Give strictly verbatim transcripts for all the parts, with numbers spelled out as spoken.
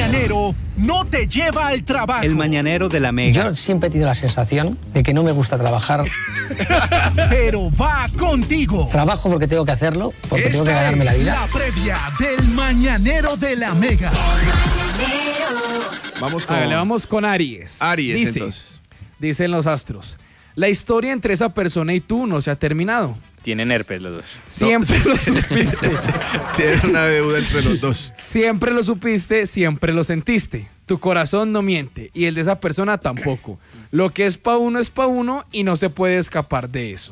mañanero no te lleva al trabajo. El mañanero de la Mega. Yo siempre he tenido la sensación de que no me gusta trabajar. Pero va contigo. Trabajo porque tengo que hacerlo, porque Esta tengo que ganarme la vida. Es la previa del mañanero de la Mega. Vamos con... Hágale, vamos con Aries. Aries, Dice, entonces. Dicen los astros. La historia entre esa persona y tú no se ha terminado. Tienen herpes los dos. Siempre lo supiste. Tienen una deuda entre los dos. Siempre lo supiste, siempre lo sentiste. Tu corazón no miente y el de esa persona tampoco. Lo que es pa' uno es pa' uno y no se puede escapar de eso.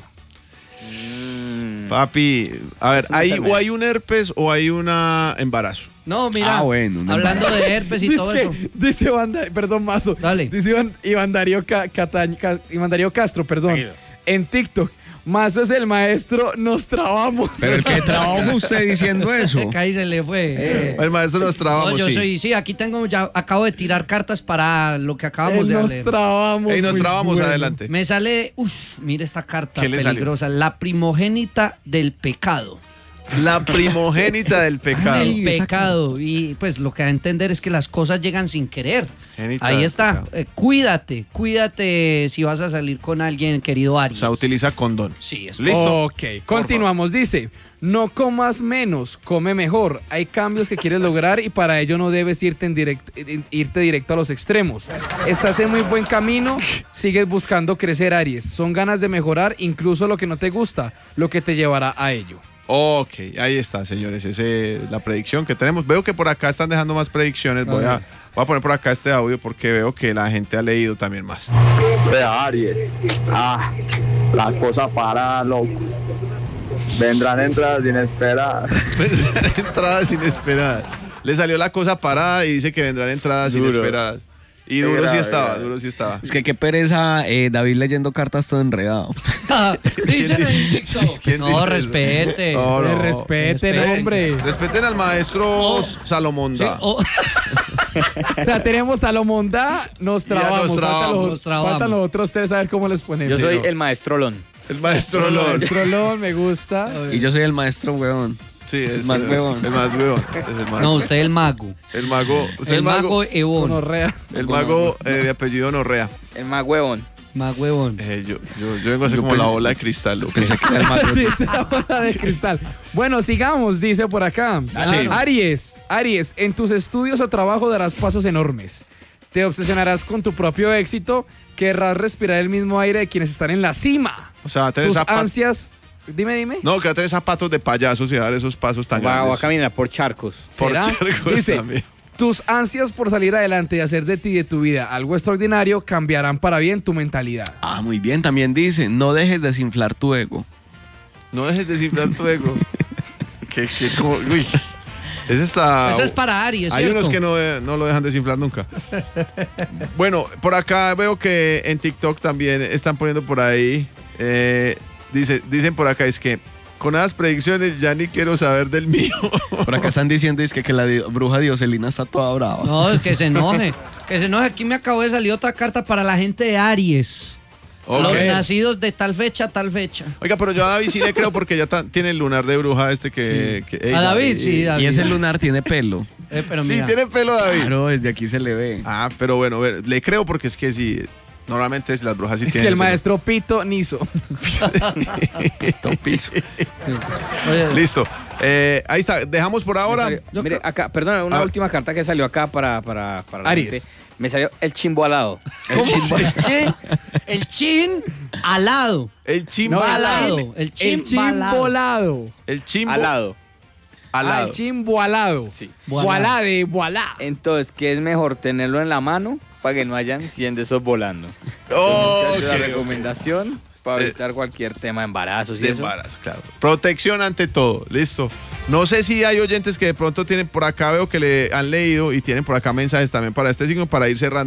Mm. Papi, a ver, una ¿hay, enfermedad. o hay un herpes o hay un embarazo? No, mira, Ah, bueno, un hablando de herpes y Dice todo que- eso. Dice Iván, Da- perdón, Mazo. Dale. Dice Iván, Iván Darío, Ca- Catañ- Ca- Iván Darío Castro, perdón. Tranquilo. En TikTok. Mazo es el maestro, nos trabamos. Pero es que trabaja usted diciendo eso. Ahí se le fue. El maestro nos trabamos, No, yo sí. soy, sí, aquí tengo, ya acabo de tirar cartas para lo que acabamos Él de nos leer. trabamos. Ey, nos muy trabamos, bueno. adelante. Me sale, uff, mire esta carta ¿Qué le salió? peligrosa, la primogénita del pecado. La primogénita del pecado. Del Ay, esa pecado. Y pues lo que da a entender es que las cosas llegan sin querer. Genita Ahí del está. pecado. Eh, cuídate, cuídate si vas a salir con alguien, querido O Aries. sea, utiliza condón. Sí, es Listo. Ok, continuamos. Dice, no comas menos, come mejor. Hay cambios que quieres lograr y para ello no debes irte, en direct- en- irte directo a los extremos. Estás en muy buen camino, sigues buscando crecer, Aries. Son ganas de mejorar incluso lo que no te gusta, lo que te llevará a ello. Ok, ahí está, señores. Esa es la predicción que tenemos. Veo que por acá están dejando más predicciones. Voy a, voy a poner por acá este audio porque veo que la gente ha leído también más. Vea, Aries. Ah, la cosa para, loco. Vendrán entradas inesperadas. Entradas inesperadas. Le salió la cosa parada y dice que vendrán entradas Duro. inesperadas. Y Qué duro sí grave, estaba, grave. duro sí estaba. Es que qué pereza eh, David leyendo cartas todo enredado. Díselo en TikTok. ¿Quién No, dice eso? respete. No, no. Le respeten, respeten. hombre. Respeten al maestro Sí, Salomonda. oh, O sea, tenemos Salomón Da, nos Ya nos trabamos. trabamos. Faltan los, Nos trabamos. faltan los otros tres a ver cómo les ponemos. Yo Sí, soy no. el maestrolón. El maestro Lon. Maestro Lon, me gusta. Y yo soy el maestro, weón. Sí, es más el, huevón. El más huevón. Es el mago. no, usted el mago. El mago. usted El el mago mago. Evon. Gonorrea. El mago eh, de apellido Norrea. El más huevón. Más huevón. Eh, yo, yo, yo vengo a ser Yo como pensé- la bola de cristal. ¿ok? Pensé que era el más Sí, es la bola de cristal. Bueno, sigamos, dice por acá. Sí. Aries, Aries, en tus estudios o trabajo darás pasos enormes. Te obsesionarás con tu propio éxito, querrás respirar el mismo aire de quienes están en la cima. O sea, va a tener Tus zapatos. ansias... Dime, dime. No, que va a tener zapatos de payasos y dar esos pasos tan Va, va a grandes. caminar por charcos. Por ¿Será? charcos Dice, también. tus ansias por salir adelante y hacer de ti y de tu vida algo extraordinario cambiarán para bien tu mentalidad. Ah, muy bien, también dice, no dejes desinflar tu ego. No dejes de desinflar tu ego. que, que, como, uy. Ese está... Eso es para Aries, Hay ¿cierto? unos que no, eh, no lo dejan desinflar nunca. Bueno, por acá veo que en TikTok también están poniendo por ahí. eh, dice, dicen por acá, es que con esas predicciones ya ni quiero saber del mío. Por acá están diciendo es que, que la di- bruja Dioselina está toda brava. No, que se enoje. Que se enoje. Aquí me acabó de salir otra carta para la gente de Aries. Ok. Los nacidos de tal fecha, tal fecha. Oiga, pero yo a David sí le creo porque ya ta- tiene el lunar de bruja este que... que- ey, A David, sí, David. Y ese lunar tiene pelo. Eh, pero Sí, mira, tiene pelo David. Claro, desde aquí se le ve. Ah, pero bueno, ver, le creo porque es que sí, normalmente las brujas sí Es que tienen... el ese- maestro Pito Niso. Todo piso. oye, Listo. Eh, ahí está, dejamos por ahora... Me salió- yo mire, creo- acá, perdón, una Ah. última carta que salió acá para, para, para la Aries. gente. Me salió el chimbo alado. El chimbo- ¿Qué? el chin alado. El chimbo No, Balado. el- El chin El chimbolado. El chimbo Alado. Ah, alado. el chimboalado. Sí. Voilá de voilá. Entonces, ¿qué es mejor tenerlo en la mano para que no hayan cien de esos volando? Oh, Esa es la ok. recomendación para Eh, evitar cualquier tema de embarazos y De eso. embarazo, claro. Protección ante todo, listo. No sé si hay oyentes que de pronto tienen por acá, veo que le han leído y tienen por acá mensajes también para este signo para ir cerrando.